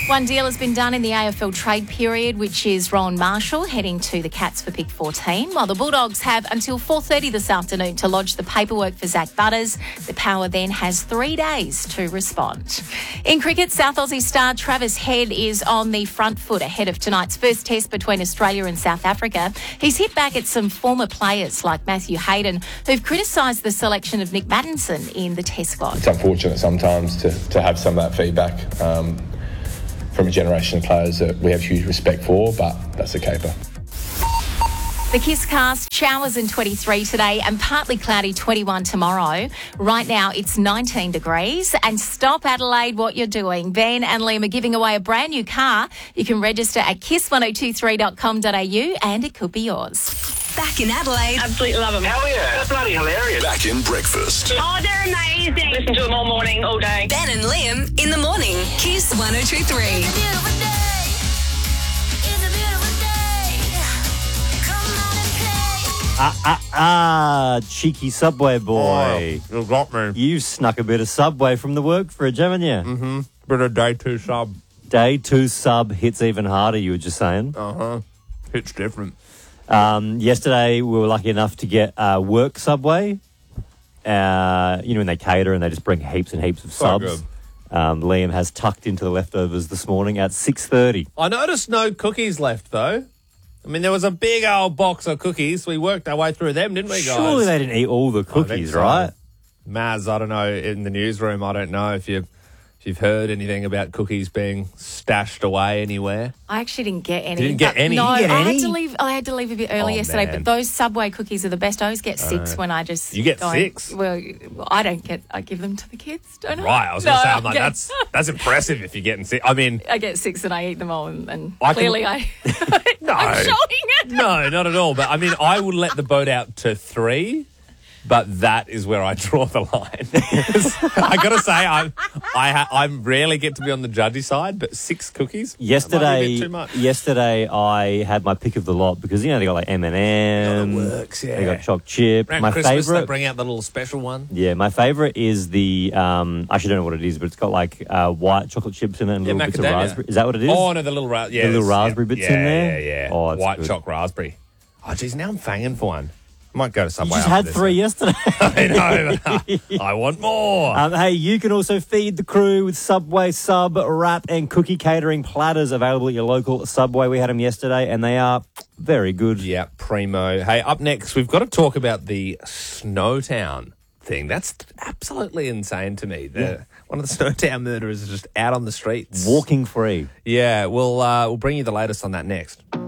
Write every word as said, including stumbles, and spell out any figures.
One deal has been done in the A F L trade period, which is Rowan Marshall heading to the Cats for pick fourteen, while the Bulldogs have until four thirty this afternoon to lodge the paperwork for Zach Butters. The Power then has three days to respond. In cricket, South Aussie star Travis Head is on the front foot ahead of tonight's first test between Australia and South Africa. He's hit back at some former players like Matthew Hayden, who've criticised the selection of Nick Mattinson in the test squad. It's unfortunate sometimes to, to have some of that feedback. Um, from a generation of players that we have huge respect for, but that's a caper. The Kiss Cast, showers in twenty-three today and partly cloudy twenty-one tomorrow. Right now it's nineteen degrees. And stop Adelaide what you're doing. Ben and Liam are giving away a brand new car. You can register at kiss ten twenty-three dot com dot a u and it could be yours. Back in Adelaide. Absolutely love them. Hell yeah. They're bloody hilarious. Back in breakfast. Oh, they're amazing. Listen to them all morning, all day. Ben and Liam in the morning. Kiss one oh two three. Ah, ah, ah, cheeky Subway boy. Oh, you got me. You snuck a bit of Subway from the work fridge, haven't you? Mm-hmm. Bit of day two sub. Day two sub hits even harder, you were just saying. Uh-huh. Hits different. Um, yesterday, we were lucky enough to get uh, work Subway. Uh, you know, when they cater and they just bring heaps and heaps of So subs. good. Um, Liam has tucked into the leftovers this morning at six thirty. I noticed no cookies left, though. I mean, there was a big old box of cookies. We worked our way through them, didn't we, guys? Surely they didn't eat all the cookies, so. right? Maz, I don't know, in the newsroom, I don't know if you if you've heard anything about cookies being stashed away anywhere. I actually didn't get any. Didn't get but any? No, You get I any? had to leave. I had to leave a bit early Oh, yesterday. man. But those Subway cookies are the best. I always get six when I just You get go- six? Well, I don't get. I give them to the kids, don't I? Right, I was going to No, say, I'm like, I get- that's that's impressive if you're getting sick. I mean, I get six and I eat them all, and, and I can- clearly I. no. I'm showing it. No, not at all. But I mean, I would let the boat out to three, but that is where I draw the line. I got to say, I'm, I ha- I rarely get to be on the judgy side, but six cookies Yesterday, might be a bit too much. yesterday I had my pick of the lot because you know they got like M and M, Oh, that works, yeah. they got choc chip. Around my Christmas, they favorite, bring out the little special one. yeah, my favorite is the. Um, I actually don't know what it is, but it's got like uh, white chocolate chips in it and Yeah, little bits of macadamia. raspberry. Is that what it is? Oh no, the little ra- yeah, The little there's- raspberry yeah, bits yeah, in there? Yeah, yeah. Oh, it's White good. choc raspberry. Oh, geez, now I'm fanging for one. I might go to you Subway. just after had this three then. yesterday. I know. but I want more. Um, hey, you can also feed the crew with Subway sub, wrap, and cookie catering platters available at your local Subway. We had them yesterday, and they are very good. Yeah, primo. Hey, up next, we've got to talk about the Snowtown thing. That's absolutely insane to me. The, Yeah. One of the Snowtown murderers is just out on the streets. Walking free. Yeah, we'll, uh, we'll bring you the latest on that next.